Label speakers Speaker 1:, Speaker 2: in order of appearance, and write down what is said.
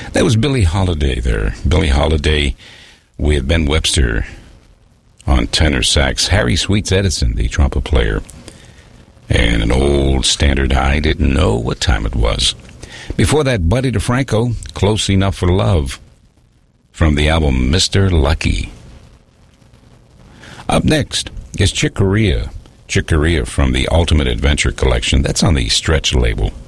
Speaker 1: That was Billie Holiday there. Billie Holiday with Ben Webster on tenor sax. Harry Sweets Edison, the trumpet player. And an old standard, I Didn't Know What Time It Was. Before that, Buddy DeFranco, Close Enough for Love, from the album Mr. Lucky. Up next is Chick Corea. Chick Corea from the Ultimate Adventure Collection. That's on the Stretch label.